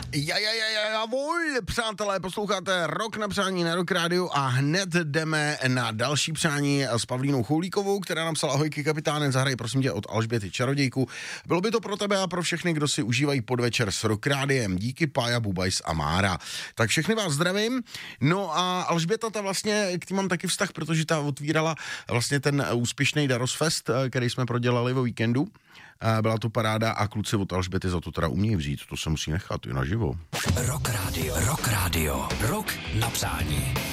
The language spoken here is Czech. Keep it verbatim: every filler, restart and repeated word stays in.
Ja, ja, ja, ja, javol, přátelé, posloucháte Rock na přání na Rock Rádiu a hned jdeme na další přání s Pavlínou Choulíkovou, která napsala: ahojky kapitáne, zahraj prosím tě od Alžběty Čarodějku. Bylo by to pro tebe a pro všechny, kdo si užívají podvečer s Rock Rádiem. Díky Pája, Bubajs a Mára. Tak všechny vás zdravím. No a Alžběta, ta vlastně, k tím mám taky vztah, protože ta otvírala vlastně ten úspěšný Darosfest, který jsme prodělali o víkendu. Byla to paráda a kluci od Alžběty za to teda umějí vzít, to se musí nechat i naživo. Rock Radio, Rock Radio, Rock na přání.